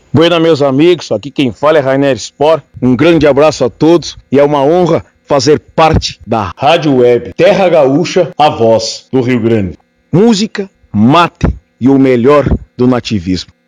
Buena, meus amigos, aqui quem fala é Rainer Spor. Um grande abraço a todos e é uma honra fazer parte da Rádio Web Terra Gaúcha, a voz do Rio Grande. Música, mate e o melhor do nativismo.